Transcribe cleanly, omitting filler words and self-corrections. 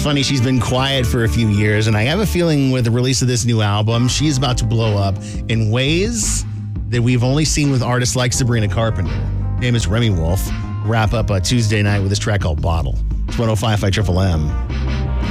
funny. She's been quiet for a few years, and I have a feeling with the release of this new album, she's about to blow up in ways that we've only seen with artists like Sabrina Carpenter. Name is Remy Wolf. Wrap up Tuesday night with this track called Bottle. It's 105 by Triple M.